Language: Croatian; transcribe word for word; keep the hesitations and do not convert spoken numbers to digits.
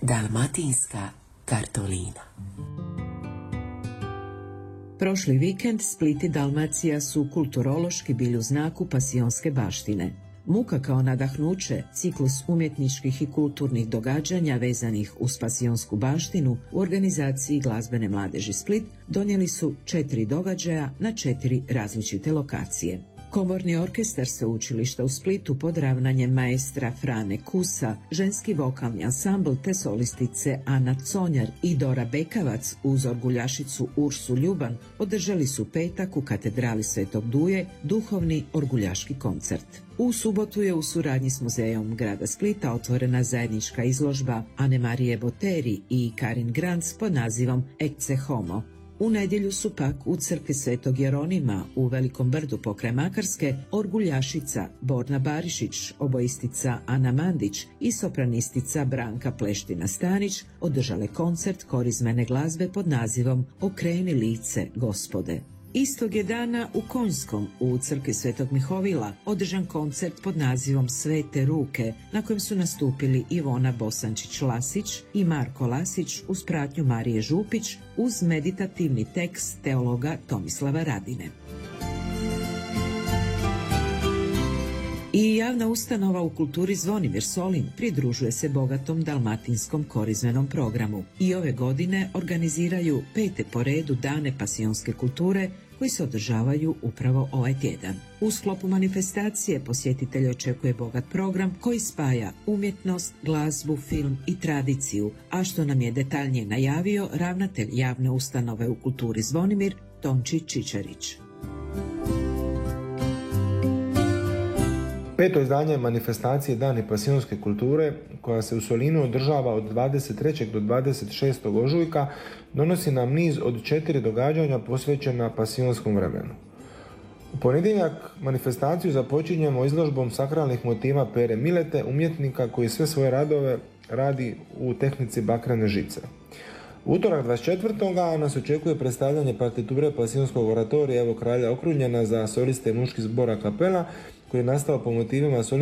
Dalmatinska kartolina. Prošli vikend Split i Dalmacija su kulturološki bili u znaku pasionske baštine. Muka kao nadahnuće, ciklus umjetničkih i kulturnih događanja vezanih uz pasionsku baštinu u organizaciji glazbene mladeži Split donijeli su četiri događaja na četiri različite lokacije. Komorni orkestar sveučilišta u Splitu pod ravnanjem maestra Frane Kusa, ženski vokalni ansambl te solistice Ana Conjar i Dora Bekavac uz orguljašicu Ursu Ljuban održali su petak u katedrali Svetog Duje duhovni orguljaški koncert. U subotu je u suradnji s muzejom grada Splita otvorena zajednička izložba Ane Marije Boteri i Karin Grantz pod nazivom Ecce Homo. U nedjelju su pak u crkvi Svetog Jeronima u Velikom Brdu pokraj Makarske orguljašica Borna Barišić, oboistica Ana Mandić i sopranistica Branka Pleština-Stanić održale koncert korizmene glazbe pod nazivom Okreni lice Gospode. Istog je dana u Konjskom u crkvi Svetog Mihovila održan koncert pod nazivom Svete ruke na kojem su nastupili Ivona Bosančić-Lasić i Marko Lasić uz pratnju Marije Župić uz meditativni tekst teologa Tomislava Radine. I javna ustanova u kulturi Zvonimir Solin pridružuje se bogatom dalmatinskom korizmenom programu i ove godine organiziraju pete po redu dane pasionske kulture koji se održavaju upravo ovaj tjedan. U sklopu manifestacije posjetitelj očekuje bogat program koji spaja umjetnost, glazbu, film i tradiciju, a što nam je detaljnije najavio ravnatelj javne ustanove u kulturi Zvonimir Tonči Čičarić. Peto izdanje manifestacije Dani pasionske kulture, koja se u Solinu održava od dvadeset trećeg do dvadeset šestog ožujka, donosi nam niz od četiri događanja posvećena pasionskom vremenu. U ponedjeljak manifestaciju započinjemo izložbom sakralnih motiva Pere Milete, umjetnika koji sve svoje radove radi u tehnici bakrene žice. U utorak dvadeset četvrtog nas očekuje predstavljanje partiture pasionskog oratorija Evo kralja okrunjena za soliste muški zbora kapela, koji je nastao po motivima